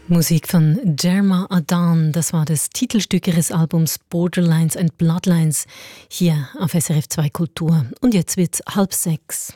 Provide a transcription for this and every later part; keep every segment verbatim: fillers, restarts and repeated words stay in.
Musik von Jerma Adan, das war das Titelstück ihres Albums Borderlines and Bloodlines, hier auf S R F zwei Kultur. Und jetzt wird's halb sechs.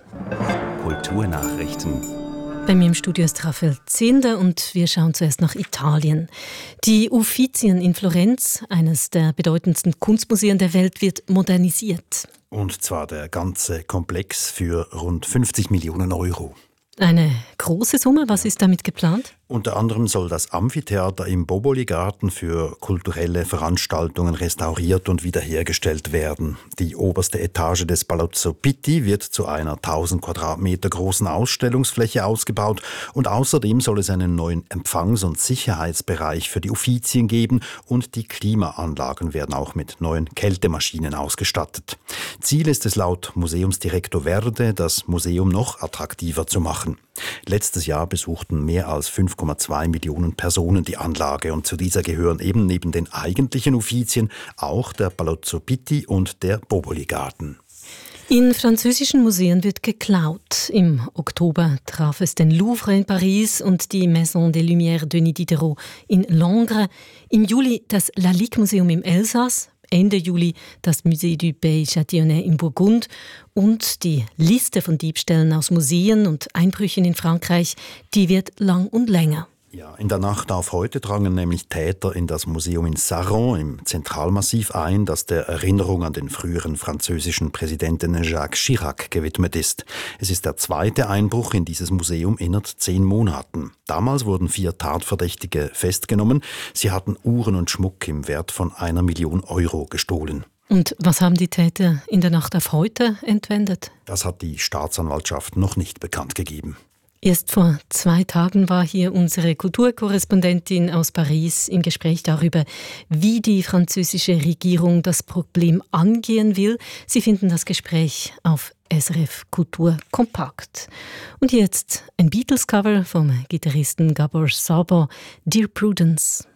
Kulturnachrichten. Bei mir im Studio ist Raphael Zehnder und wir schauen zuerst nach Italien. Die Uffizien in Florenz, eines der bedeutendsten Kunstmuseen der Welt, wird modernisiert. Und zwar der ganze Komplex für rund fünfzig Millionen Euro. Eine große Summe, was ist damit geplant? Unter anderem soll das Amphitheater im Boboli-Garten für kulturelle Veranstaltungen restauriert und wiederhergestellt werden. Die oberste Etage des Palazzo Pitti wird zu einer tausend Quadratmeter großen Ausstellungsfläche ausgebaut und außerdem soll es einen neuen Empfangs- und Sicherheitsbereich für die Uffizien geben und die Klimaanlagen werden auch mit neuen Kältemaschinen ausgestattet. Ziel ist es laut Museumsdirektor Verde, das Museum noch attraktiver zu machen. Letztes Jahr besuchten mehr als fünf Komma zwei Millionen Personen die Anlage und zu dieser gehören eben neben den eigentlichen Uffizien auch der Palazzo Pitti und der Boboli-Garten. In französischen Museen wird geklaut. Im Oktober traf es den Louvre in Paris und die Maison des Lumières Denis Diderot in Langres. Im Juli das Lalique-Museum im Elsass. Ende Juli das Musée du Pays Châtillonnais in Burgund und die Liste von Diebstählen aus Museen und Einbrüchen in Frankreich, die wird lang und länger. Ja, in der Nacht auf heute drangen nämlich Täter in das Museum in Saran im Zentralmassiv ein, das der Erinnerung an den früheren französischen Präsidenten Jacques Chirac gewidmet ist. Es ist der zweite Einbruch in dieses Museum innerhalb zehn Monaten. Damals wurden vier Tatverdächtige festgenommen. Sie hatten Uhren und Schmuck im Wert von einer Million Euro gestohlen. Und was haben die Täter in der Nacht auf heute entwendet? Das hat die Staatsanwaltschaft noch nicht bekannt gegeben. Erst vor zwei Tagen war hier unsere Kulturkorrespondentin aus Paris im Gespräch darüber, wie die französische Regierung das Problem angehen will. Sie finden das Gespräch auf S R F Kultur kompakt. Und jetzt ein Beatles-Cover vom Gitarristen Gabor Szabo, Dear Prudence.